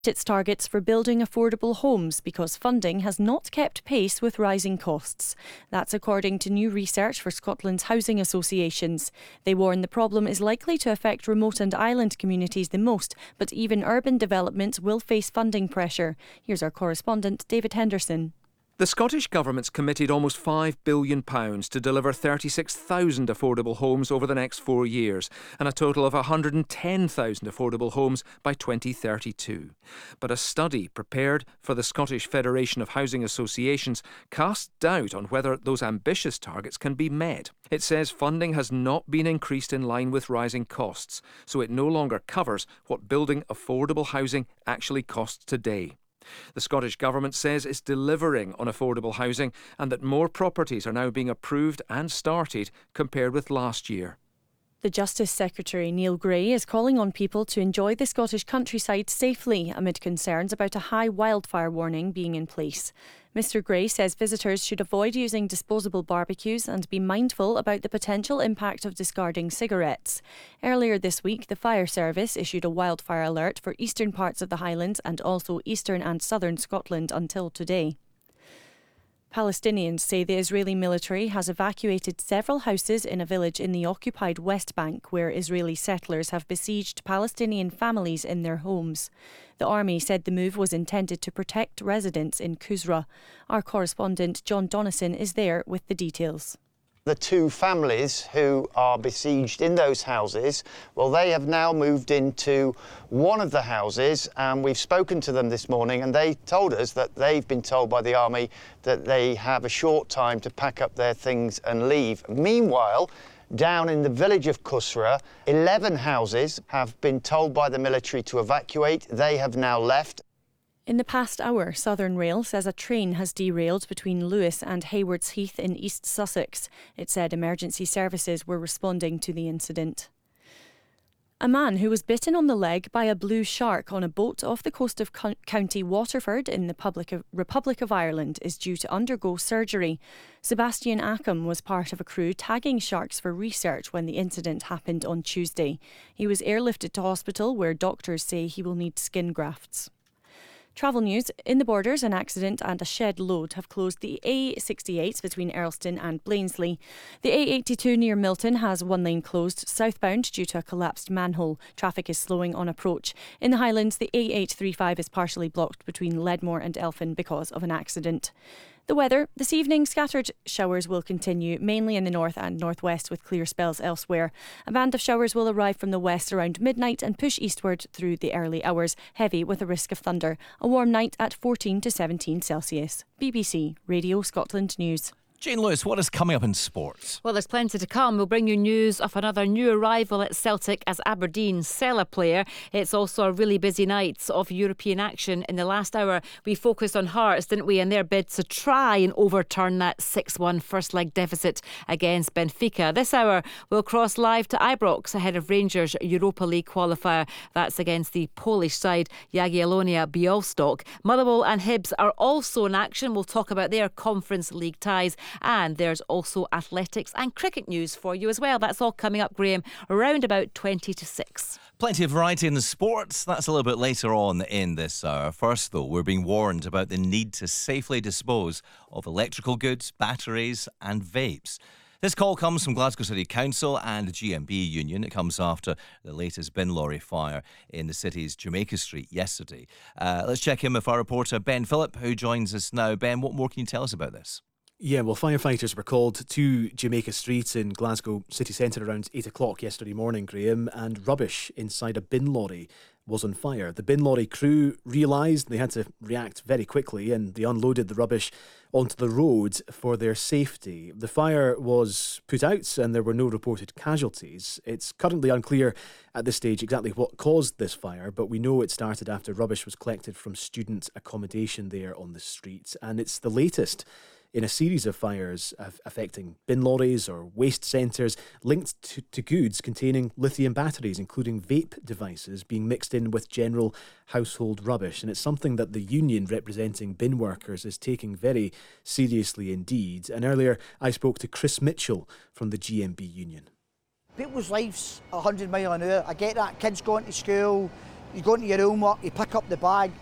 its targets for building affordable homes because funding has not kept pace with rising costs. That's according to new research for Scotland's housing associations. They warn the problem is likely to affect remote and island communities the most, but even urban development will face funding pressure. Here's our correspondent, David Henderson. The Scottish Government's committed almost £5 billion to deliver 36,000 affordable homes over the next 4 years and a total of 110,000 affordable homes by 2032. But a study prepared for the Scottish Federation of Housing Associations casts doubt on whether those ambitious targets can be met. It says funding has not been increased in line with rising costs, so it no longer covers what building affordable housing actually costs today. The Scottish Government says it's delivering on affordable housing and that more properties are now being approved and started compared with last year. The Justice Secretary, Neil Gray, is calling on people to enjoy the Scottish countryside safely amid concerns about a high wildfire warning being in place. Mr Gray says visitors should avoid using disposable barbecues and be mindful about the potential impact of discarding cigarettes. Earlier this week, the Fire Service issued a wildfire alert for eastern parts of the Highlands and also eastern and southern Scotland until today. Palestinians say the Israeli military has evacuated several houses in a village in the occupied West Bank where Israeli settlers have besieged Palestinian families in their homes. The army said the move was intended to protect residents in Kusra. Our correspondent John Donnison is there with the details. The two families who are besieged in those houses, well, they have now moved into one of the houses, and we've spoken to them this morning, and they told us that they've been told by the army that they have a short time to pack up their things and leave. Meanwhile, down in the village of Kusra, 11 houses have been told by the military to evacuate. They have now left. In the past hour, Southern Rail says a train has derailed between Lewis and Haywards Heath in East Sussex. It said emergency services were responding to the incident. A man who was bitten on the leg by a blue shark on a boat off the coast of County Waterford in the Republic of Ireland is due to undergo surgery. Sebastian Ackham was part of a crew tagging sharks for research when the incident happened on Tuesday. He was airlifted to hospital where doctors say he will need skin grafts. Travel news. In the Borders, an accident and a shed load have closed the A68 between Earlston and Blainsley. The A82 near Milton has one lane closed southbound due to a collapsed manhole. Traffic is slowing on approach. In the Highlands, the A835 is partially blocked between Ledmore and Elphin because of an accident. The weather. This evening, scattered showers will continue, mainly in the north and northwest with clear spells elsewhere. A band of showers will arrive from the west around midnight and push eastward through the early hours, heavy with a risk of thunder. A warm night at 14 to 17 Celsius. BBC Radio Scotland News. Jane Lewis, what is coming up in sports? Well, there's plenty to come. We'll bring you news of another new arrival at Celtic as Aberdeen Sella player. It's also a really busy night of European action. In the last hour, we focused on Hearts, didn't we, and their bid to try and overturn that 6-1 first leg deficit against Benfica. This hour, we'll cross live to Ibrox ahead of Rangers' Europa League qualifier. That's against the Polish side, Jagiellonia Białystok. Motherwell and Hibs are also in action. We'll talk about their Conference League ties. And there's also athletics and cricket news for you as well. That's all coming up, Graham, around about 20 to 6. Plenty of variety in the sports. That's a little bit later on in this hour. First, though, we're being warned about the need to safely dispose of electrical goods, batteries and vapes. This call comes from Glasgow City Council and the GMB Union. It comes after the latest bin lorry fire in the city's Jamaica Street yesterday. Let's check in with our reporter Ben Phillip, who joins us now. Ben, what more can you tell us about this? Yeah, well, firefighters were called to Jamaica Street in Glasgow city centre around 8 o'clock yesterday morning, Graham, and rubbish inside a bin lorry was on fire. The bin lorry crew realised they had to react very quickly and they unloaded the rubbish onto the road for their safety. The fire was put out and there were no reported casualties. It's currently unclear at this stage exactly what caused this fire, but we know it started after rubbish was collected from student accommodation there on the street, and it's the latest in a series of fires affecting bin lorries or waste centres linked to goods containing lithium batteries, including vape devices being mixed in with general household rubbish. And it's something that the union representing bin workers is taking very seriously indeed. And earlier I spoke to Chris Mitchell from the GMB union. People's lives 100 mile an hour. I get that. Kids going to school, you go into your homework, you pick up the bag,